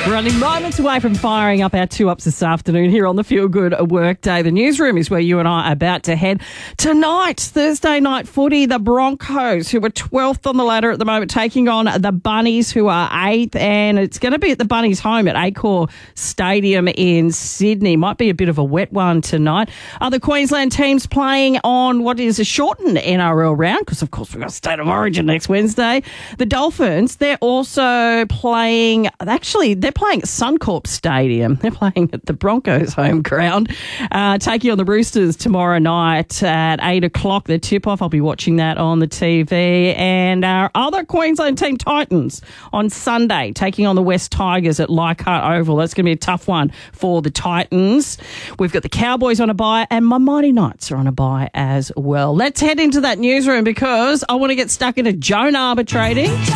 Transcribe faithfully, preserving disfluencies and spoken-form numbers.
We're only moments away from firing up our two-ups this afternoon here on the Feel Good Workday. The newsroom is where you and I are about to head. Tonight, Thursday night footy, the Broncos, who are twelfth on the ladder at the moment, taking on the Bunnies, who are eighth, and it's going to be at the Bunnies' home at Accor Stadium in Sydney. Might be a bit of a wet one tonight. Other Queensland teams playing on what is a shortened N R L round, because, of course, we've got State of Origin next Wednesday. The Dolphins, they're also playing, actually, they're playing at Suncorp Stadium. They're playing at the Broncos' home ground, uh, taking on the Roosters tomorrow night at eight o'clock. The tip-off, I'll be watching that on the T V. And our other Queensland team, Titans, on Sunday, taking on the West Tigers at Leichhardt Oval. That's going to be a tough one for the Titans. We've got the Cowboys on a bye, and my Mighty Knights are on a bye as well. Let's head into that newsroom because I want to get stuck into Joan arbitrating.